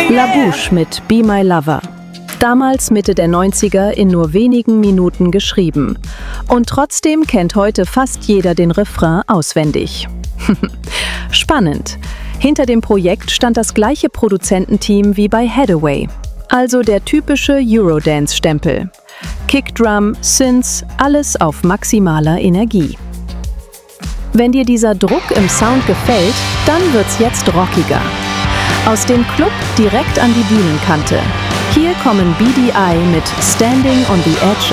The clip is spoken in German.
La Bouche mit Be My Lover. Damals Mitte der 90er in nur wenigen Minuten geschrieben. Und trotzdem kennt heute fast jeder den Refrain auswendig. Spannend. Hinter dem Projekt stand das gleiche Produzententeam wie bei Haddaway. Also der typische Eurodance-Stempel. Kickdrum, Synths, alles auf maximaler Energie. Wenn dir dieser Druck im Sound gefällt, dann wird's jetzt rockiger. Aus dem Club direkt an die Bühnenkante. Hier kommen BDI mit Standing on the Edge